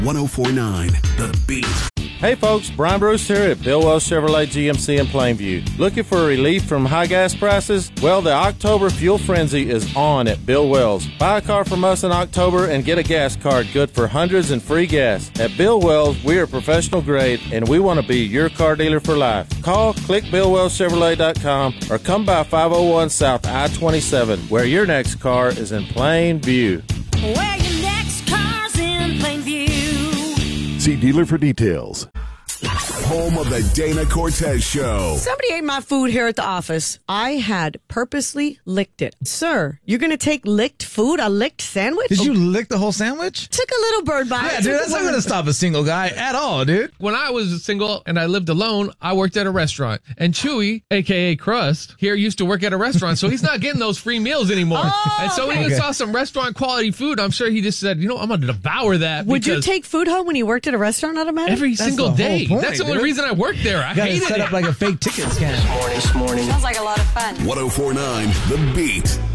104.9 The Beat. Hey folks, Brian Bruce here at Bill Wells Chevrolet GMC in Plainview. Looking for relief from high gas prices? Well, the October Fuel Frenzy is on at Bill Wells. Buy a car from us in October and get a gas card good for hundreds and free gas. At Bill Wells, we are professional grade and we want to be your car dealer for life. Call clickbillwellschevrolet.com or come by 501 South I-27 where your next car is in plain view. Where your next car's in Plainview. See dealer for details. Home of the Dana Cortez Show. Somebody ate my food here at the office. I had purposely licked it. Sir, you're going to take licked food, a licked sandwich? Did you lick the whole sandwich? Took a little bird bite. Yeah, dude, that's not going to stop a single guy at all, dude. When I was single and I lived alone, I worked at a restaurant. And Chewy, a.k.a. Crust, here used to work at a restaurant, so he's not getting those free meals anymore. And so when he saw some restaurant quality food, I'm sure he just said, you know, I'm going to devour that. Would you take food home when you worked at a restaurant, automatic? Every single the whole day. point, That's the only dude. reason I worked there. I hated set it. up like a fake ticket scan. This morning. Sounds like a lot of fun. 104.9 The Beat.